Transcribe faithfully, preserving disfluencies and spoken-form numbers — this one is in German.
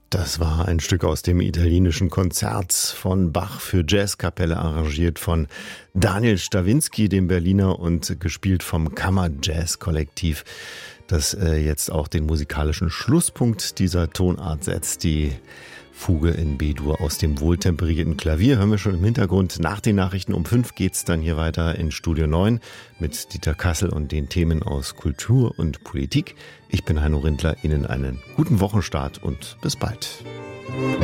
Das war ein Stück aus dem italienischen Konzert von Bach für Jazzkapelle, arrangiert von Daniel Stawinski, dem Berliner, und gespielt vom Kammer-Jazz-Kollektiv, das äh, jetzt auch den musikalischen Schlusspunkt dieser Tonart setzt. Die Fuge in B-Dur aus dem wohltemperierten Klavier hören wir schon im Hintergrund. Nach den Nachrichten um fünf geht's dann hier weiter in Studio neun mit Dieter Kassel und den Themen aus Kultur und Politik. Ich bin Heino Rindler, Ihnen einen guten Wochenstart und bis bald.